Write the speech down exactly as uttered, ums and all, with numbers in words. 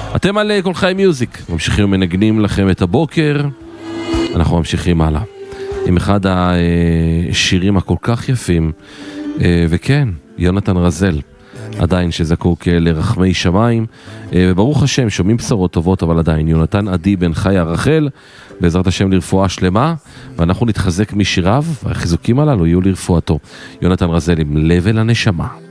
אתם על כל חי מיוזיק, ממשיכים ומנגנים לכם את הבוקר, אנחנו ממשיכים הלאה עם אחד השירים הכל כך יפים, וכן, יונתן רזל, עדיין שזקוק לרחמי שמיים, וברוך השם, שומעים בשורות טובות, אבל עדיין, יונתן עדי בן חיה רחל, בעזרת השם לרפואה שלמה, ואנחנו נתחזק משיריו, והחיזוקים הללו יהיו לרפואתו. יונתן רזל עם לב אל הנשמה.